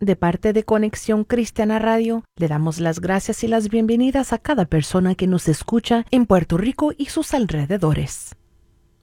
De parte de Conexión Cristiana Radio, le damos las gracias y las bienvenidas a cada persona que nos escucha en Puerto Rico y sus alrededores.